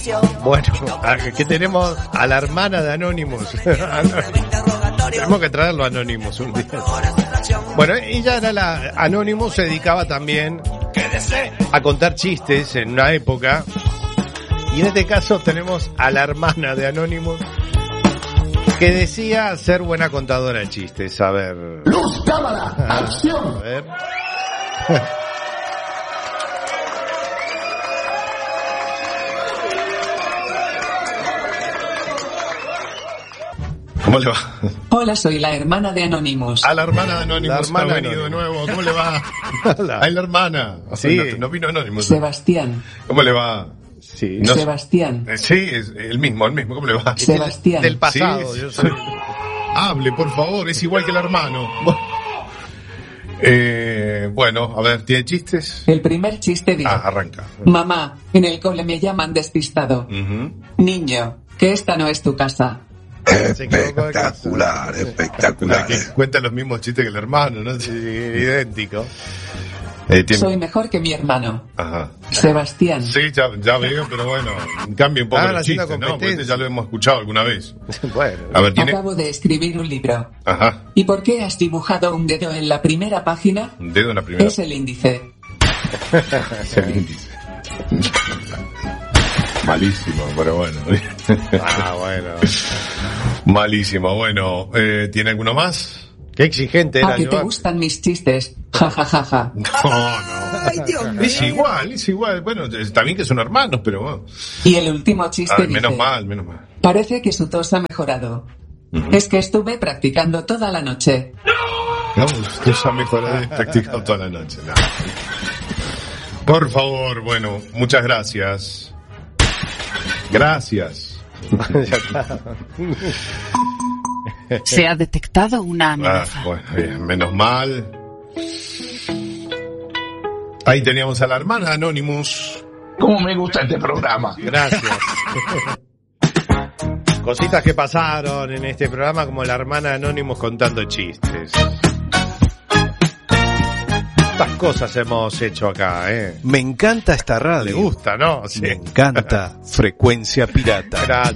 Bueno, que tenemos a la hermana de Anonymous. Tenemos que traerlo a Anonymous un día. Bueno, ella era Anonymous, se dedicaba también a contar chistes en una época. Y en este caso tenemos a la hermana de Anonymous, que decía ser buena contadora de chistes. A ver. ¡Luz, cámara, acción! A ver. ¿Cómo le va? Hola, soy la hermana de Anonymous. A la hermana de Anonymous. La hermana ha venido de nuevo. ¿Cómo le va? Hola. A la hermana. Sí. No vino Anonymous. Sebastián. ¿Cómo le va? Sí. No- Sebastián. Sí, es el mismo. ¿Cómo le va? Sebastián. Del pasado. Sí, Yo soy... Hable, por favor. Es igual que el hermano. Bueno, a ver, ¿tiene chistes? El primer chiste dice: Arranca. Mamá, en el cole me llaman despistado. Ujú. Niño, que esta no es tu casa. Se equivocó de casa. Espectacular, espectacular. Que cuenta los mismos chistes que el hermano, ¿no? Sí, idéntico. Tiene- Soy mejor que mi hermano. Ajá. Sebastián. Sí, ya veo, pero bueno, cambia un poco Hagan los haciendo chistes, ¿no? Porque competencia. este ya lo hemos escuchado alguna vez. Bueno. A ver, tiene... Acabo de escribir un libro. Ajá. ¿Y por qué has dibujado un dedo en la primera página? Un dedo en la primera. Es el índice. Es el índice. Malísimo, pero bueno. Bueno. Malísimo, bueno. ¿Tiene alguno más? Qué exigente era ¿A que yo. te gustan mis chistes? Ja, ja, ja, ja. No. Es igual. Bueno, está bien que son hermanos, pero bueno. Y el último chiste dice: Menos mal. Parece que su tos ha mejorado. Es que estuve practicando toda la noche. No, usted ya mejorado y practicado toda la noche. No. Por favor, bueno, muchas gracias. Gracias. Ya está. Se ha detectado una amenaza. Bueno, bien, menos mal. Ahí teníamos a la hermana Anonymous. ¿Cómo me gusta este programa? Gracias. Cositas que pasaron en este programa, como la hermana de Anonymous contando chistes. Estas cosas hemos hecho acá, Me encanta esta radio. Le gusta, ¿no? Sí. Me encanta Frecuencia Pirata. Gracias.